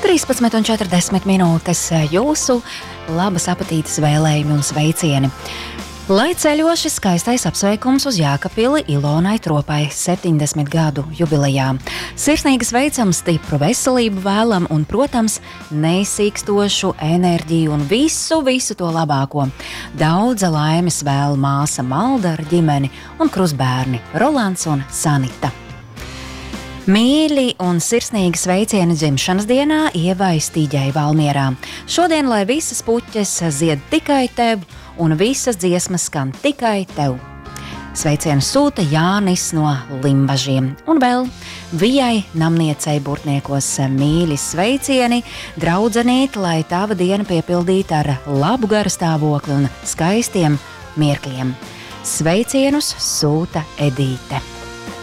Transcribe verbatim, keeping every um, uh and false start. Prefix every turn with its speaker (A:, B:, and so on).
A: trīspadsmit un četrdesmit minūtes jūsu labas apetītes vēlējumi un sveicieni. Lai ceļoši skaistais apsveikums uz Jēkabpili Ilonai Tropai septiņdesmit gadu jubilejā. Sirsnīgi sveicam, stipru veselību vēlam un, protams, neizsīkstošu enerģiju un visu, visu to labāko. Daudza laimes vēl māsa Malda ar ģimeni un krustbērni Rolands un Sanita. Mīļi un sirsnīgi sveicieni dzimšanas dienā Ievai Stīģei Valmierā. Šodien, lai visas puķes zied tikai tev un visas dziesmas skan tikai tev. Sveicienu sūta Jānis no Limbažiem. Un vēl Vijai namniecei Burtniekos mīļi sveicieni, draudzenīt, lai tava diena piepildīta ar labu garastāvokli un skaistiem mirkļiem. Sveicienus sūta Edīte.